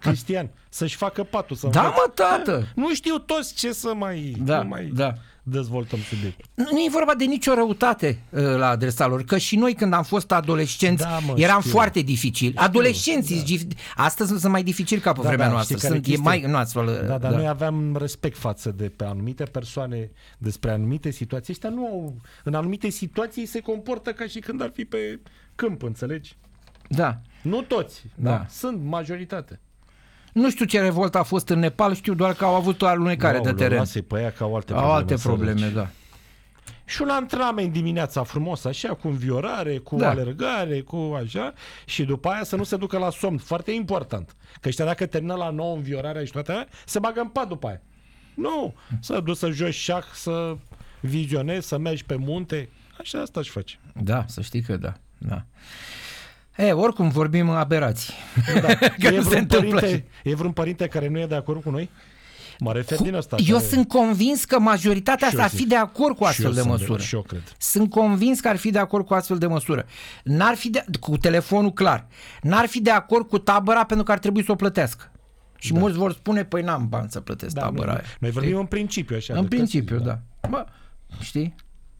Cristian, să-și facă patul. Da, mă, tată! Nu știu toți ce să mai... Da. Dezvoltăm subiect. Nu e vorba de nicio răutate la adresa lor, că și noi când am fost adolescenți eram foarte dificili. Adolescenții, astăzi sunt mai dificili ca pe vremea noastră. Dar noi aveam respect față de pe anumite persoane despre anumite situații. Ăștia nu au... În anumite situații se comportă ca și când ar fi pe câmp, înțelegi? Da. Nu toți, da. Sunt majoritate. Nu știu ce revoltă a fost în Nepal, știu doar că au avut o alunecare de teren. Lasă-i pe aia că au alte probleme, da. Și un antrenament dimineața frumos, așa, cu înviorare, cu alergare, cu așa, și după aia să nu se ducă la somn. Foarte important. Că ăștia dacă termină la 9 înviorarea și toate aia, se bagă în pat după aia. Nu, să duci să joci șah, să vizionezi, să mergi pe munte. Așa asta își face. Da, să știi că da. Oricum vorbim aberații. Da. E vreun părinte care nu e de acord cu noi? Mă refer din asta. Eu sunt convins că majoritatea ar fi de acord cu astfel de măsură. Și eu cred. Sunt convins că ar fi de acord cu astfel de măsură. N-ar fi cu telefonul clar. N-ar fi de acord cu tabăra pentru că ar trebui să o plătească. Și mulți vor spune, păi n-am bani să plătesc tabăra aia. Noi vorbim în principiu așa. În principiu, da. Bă, știi?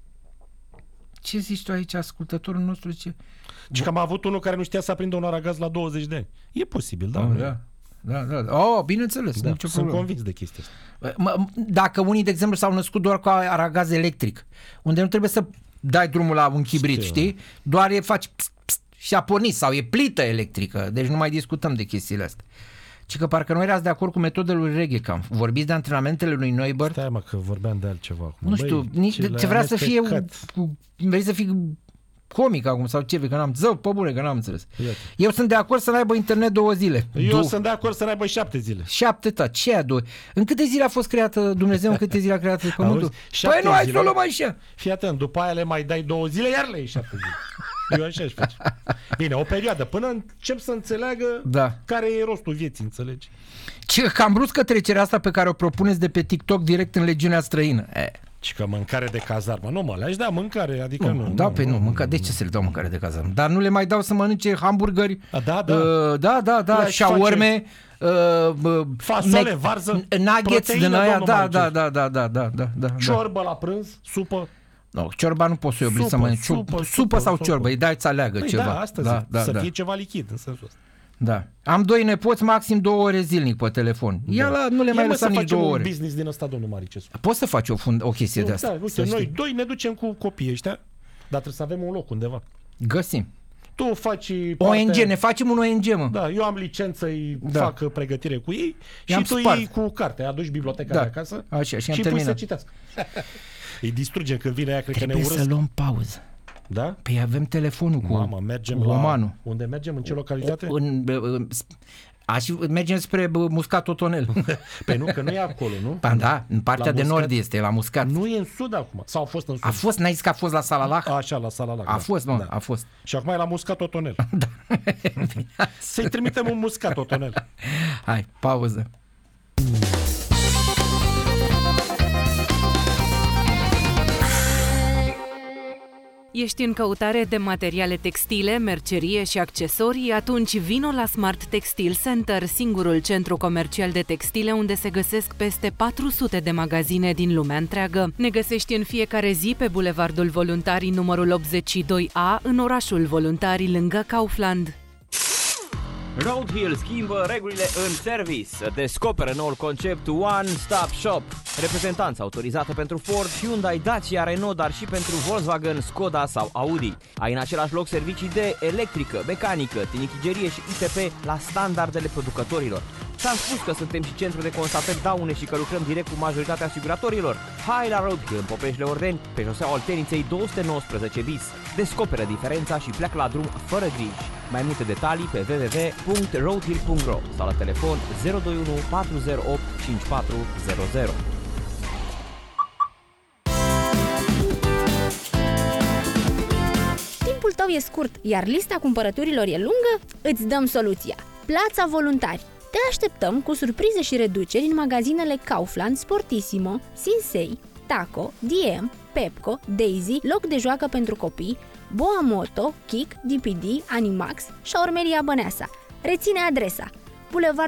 Ce zici tu aici, ascultătorul nostru? Și că am avut unul care nu știa să aprindă un aragaz la 20 de ani. E posibil, da. Da. Bineînțeles. Sunt convins de chestia asta. Dacă unii, de exemplu, s-au născut doar cu aragaz electric, unde nu trebuie să dai drumul la un chibrit, știi? Doar faci și a pornit, sau e plită electrică. Deci nu mai discutăm de chestiile astea. Ci că parcă nu erați de acord cu metodele lui Reghecam. Vorbiți de antrenamentele lui Neubert? Stai, mă, că vorbeam de altceva acum. Nu știu, ce vrea să fie... Vrei să fii comic acum sau ce? Că n-am... Zău, pe bune, că n-am înțeles. Iată. Eu sunt de acord să n-aibă internet 2 zile. Eu sunt de acord să n-aibă 7 zile. 7, ce aia 2? În câte zile a fost creată Dumnezeu? În câte zile a creat Pământul? Păi nu, hai să o luăm așa. Fii atent, după aia le mai dai 2 zile, iar le iei 7 zile. Eu așa aș face. Bine, o perioadă, până încep să înțeleagă care e rostul vieții, înțelegi? Ce cam bruscă trecerea asta pe care o propuneți de pe TikTok direct în legiunea străină. Și că mâncare de cazarmă. Nu mă, le-aș da mâncare, adică nu. Da, pe nu, mâncare. De ce să le dau mâncare de cazarmă? Dar nu le mai dau să mănânce hamburgeri, da, șaorme, fasole, varză, nuggets din aia, da. Ciorbă la prânz, supă. No, ciorba nu poți să-i obligi să mănânci. Supă sau ciorbă, îi dai să aleagă ceva. Da, asta să fie ceva lichid în sensul ăsta. Da. Am 2 nepoți, maxim 2 ore zilnic pe telefon. Nu le mai lăsam nici 2 ore. Să facem un business din ăsta, domnul Maricescu. Poți să faci o chestie de asta. Uite, noi 2 ne ducem cu copiii ăștia, dar trebuie să avem un loc undeva. Găsim. Tu faci ONG, ne facem un ONG, mă. Da, eu am licență, fac pregătire cu ei și tu iei cu carte, aduci biblioteca de acasă și pui să citească. Îi distrugem când vine aia, cred că ne urăsc. Trebuie să luăm pauză. Da? Păi avem telefonul cu mergem romanul. Unde mergem? În ce localitate? Mergem spre Muscat Otonel. Păi nu, că nu e acolo, nu? Da, în partea de nord este, la Muscat. Nu e în sud acum. Sau a fost în sud? A fost, n-ai zis că a fost la Salalah? Așa, la Salalah. A fost, mă, a fost. Și acum e la Muscat Otonel. Da. Să-i trimitem un Muscat Otonel. Hai, pauză. Ești în căutare de materiale textile, mercerie și accesorii? Atunci vino la Smart Textile Center, singurul centru comercial de textile unde se găsesc peste 400 de magazine din lumea întreagă. Ne găsești în fiecare zi pe Bulevardul Voluntarii numărul 82A, în orașul Voluntarii, lângă Kaufland. Roadhill schimbă regulile în service. Descoperă noul concept One Stop Shop. Reprezentanță autorizată pentru Ford, Hyundai, Dacia, Renault, dar și pentru Volkswagen, Skoda sau Audi. Ai în același loc servicii de electrică, mecanică, tinichigerie și ITP la standardele producătorilor. Ți-am spus că suntem și centru de constatări daune și că lucrăm direct cu majoritatea asiguratorilor. Hai la Roadhill în Popeșle Ordeni, pe șoseaua Olteniței 219 bis. Descoperă diferența și pleacă la drum fără griji. Mai multe detalii pe www.roadhill.ro sau la telefon 021 408 5400. Timpul tău e scurt, iar lista cumpărăturilor e lungă? Îți dăm soluția! Plața Voluntari. Te așteptăm cu surprize și reduceri în magazinele Kaufland, Sportissimo, Sinsei, Taco, DM, Pepco, Daisy, loc de joacă pentru copii, Boa Moto, Kik, DPD, Animax, Șaurmeria Băneasa. Reține adresa: Bulevard